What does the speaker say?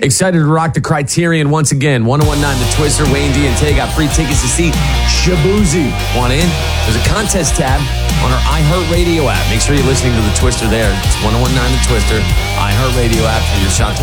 Excited to rock the Criterion once again. 1019 The Twister, Wayne D and Tay got free tickets to see Shabuzi. Want in? There's a contest tab on our iHeartRadio app. Make sure you're listening to The Twister there. It's 1019 The Twister, iHeartRadio app for your shot to